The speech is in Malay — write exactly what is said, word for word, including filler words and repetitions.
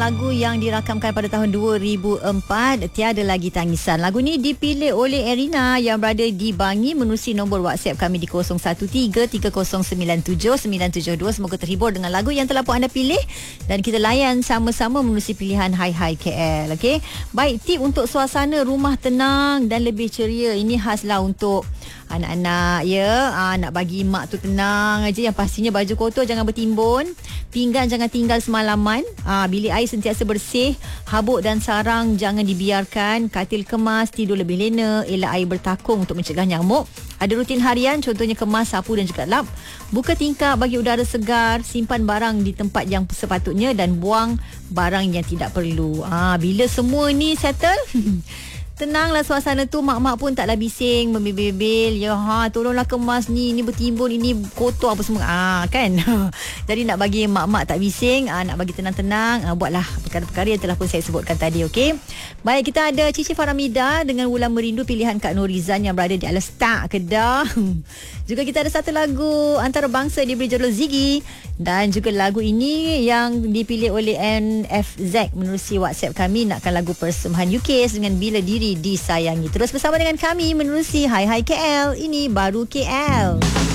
Lagu yang dirakamkan pada tahun dua ribu empat, Tiada Lagi Tangisan. Lagu ni dipilih oleh Erina yang berada di Bangi menerusi nombor WhatsApp kami di kosong satu tiga tiga kosong sembilan tujuh sembilan tujuh dua. Semoga terhibur dengan lagu yang telah pun anda pilih dan kita layan sama-sama menerusi pilihan Hai Hai K L. Okey. Baik, tip untuk suasana rumah tenang dan lebih ceria. Ini khaslah untuk anak-anak ya. Aa, nak bagi mak tu tenang aja. Yang pastinya baju kotor jangan bertimbun, pinggan jangan tinggal semalaman, Aa, bilik air sentiasa bersih, habuk dan sarang jangan dibiarkan, katil kemas, tidur lebih lena, elak air bertakung untuk mencegah nyamuk. Ada rutin harian, contohnya kemas, sapu dan juga lap. Buka tingkap bagi udara segar, simpan barang di tempat yang sepatutnya dan buang barang yang tidak perlu. Ah, bila semua ni settle, tenanglah suasana tu, mak-mak pun taklah bising membebel-bebel. Ya ha, tolonglah kemas ni, ni bertimbun, ini kotor apa semua. Ah kan. Jadi nak bagi mak-mak tak bising, ah, nak bagi tenang-tenang, ah, buatlah perkara-perkara yang telah pun saya sebutkan tadi, okey. Baik, kita ada Cici Faramida dengan Wulan Merindu pilihan Kak Nurizan yang berada di Alestak, Kedah. Juga kita ada satu lagu antarabangsa diberi jodoh Ziggy dan juga lagu ini yang dipilih oleh N F Z menerusi WhatsApp kami, nakkan lagu persembahan U K dengan Bila Diri Disayangi. Terus bersama dengan kami menerusi Hai Hai K L. Ini baru K L.